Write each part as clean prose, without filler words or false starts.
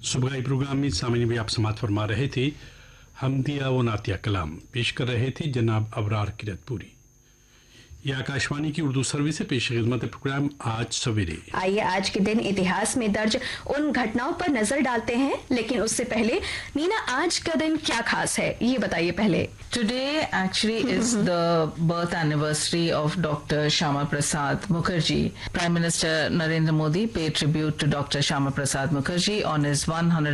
सुबह के प्रोग्राम में सामान्य भी आप समाप्त फरमा रहे थे। हम दिया वो नातिया कलाम पेश कर रहे थे जनाब अबरार किरतपुरी। यह आकाशवाणी की उर्दू सर्विस से पेश खिदमत प्रोग्राम आज सवेरे। आइए आज के दिन इतिहास में दर्ज उन घटनाओं पर नजर डालते हैं, लेकिन उससे पहले नीना आज का दिन क्या खास है ये बताइए पहले। Today actually is the birth anniversary of Dr. Shyama Prasad Mukherjee. Prime Minister Narendra Modi paid tribute to Dr. Shyama Prasad Mukherjee on his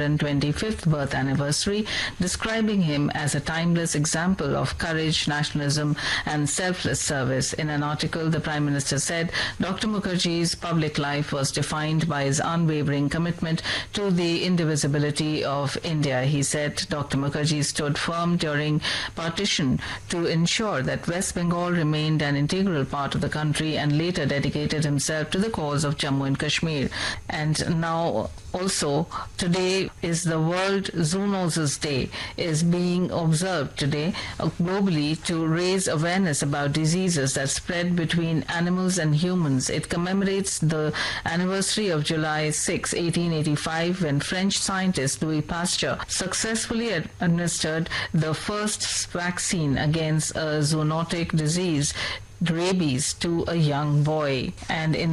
125th birth anniversary, describing him as a timeless example of courage, nationalism and selfless service. In an article, the Prime Minister said Dr. Mukherjee's public life was defined by his unwavering commitment to the indivisibility of India. He said Dr. Mukherjee stood firm during partition to ensure that West Bengal remained an integral part of the country and later dedicated himself to the cause of Jammu and Kashmir. And now also today is the World Zoonosis Day, is being observed today globally to raise awareness about diseases that spread between animals and humans. It commemorates the anniversary of July 6, 1885, when French scientist Louis Pasteur successfully administered the first vaccine against a zoonotic disease, rabies, to a young boy. And in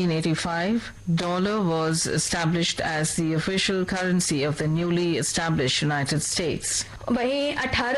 1785, dollar was established as the official currency of the newly established United States. वहीं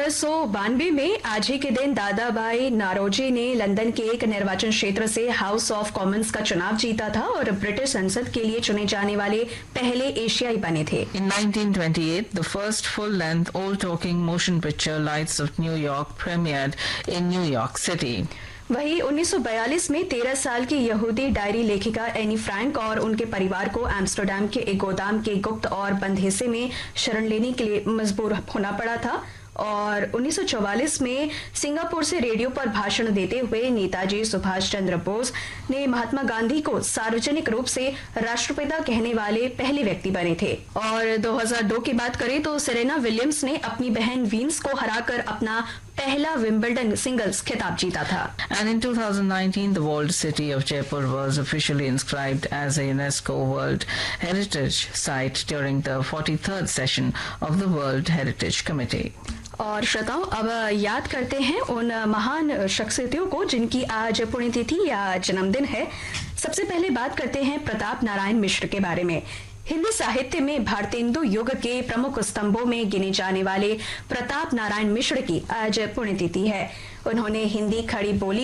1892 में आज ही के दिन दादा भाई नारोजी ने London के एक निर्वाचन क्षेत्र से हाउस ऑफ कॉमन्स का चुनाव जीता था और ब्रिटिश संसद के लिए चुने जाने वाले पहले एशियाई बने थे। In 1928, the first full-length all-talking motion picture Lights of New York premiered in New York City. वहीं 1942 में 13 साल की यहूदी डायरी लेखिका एनी फ्रैंक और उनके परिवार को एम्स्टर्डम के एक गोदाम के गुप्त और बंद हिस्से में शरण लेने के लिए मजबूर होना पड़ा था। और 1944 में सिंगापुर से रेडियो पर भाषण देते हुए नेताजी सुभाष चंद्र बोस ने महात्मा गांधी को सार्वजनिक रूप से राष्ट्रपिता कहने वाले पहले व्यक्ति बने थे। और 2002 की बात करें तो सेरेना विलियम्स ने अपनी बहन वीन्स को हराकर अपना पहला विंबलडन सिंगल्स खिताब जीता था। And in 2019, the walled city of Jaipur was officially inscribed as a UNESCO World Heritage Site during the 43rd session of the World Heritage Committee. और श्रोताओ, अब याद करते हैं उन महान शख्सियतों को जिनकी आज पुण्यतिथि या जन्मदिन है। सबसे पहले बात करते हैं प्रताप नारायण मिश्र के बारे में। हिंदी साहित्य में भारतेंदु युग के प्रमुख स्तंभों में गिने जाने वाले प्रताप नारायण मिश्र की आज पुण्यतिथि है। उन्होंने हिंदी खड़ी बोली